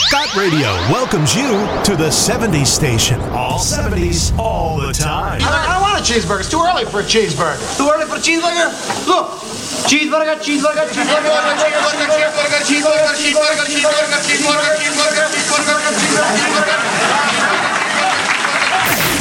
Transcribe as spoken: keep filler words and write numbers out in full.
Scott Radio welcomes you to the seventies station. All seventies, all the time. I, I don't want a cheeseburger. It's too early for a cheeseburger. Too early for a cheeseburger? Look. Cheeseburger, cheeseburger, cheeseburger, cheeseburger, cheeseburger, cheeseburger, cheeseburger, cheeseburger, cheeseburger, cheeseburger,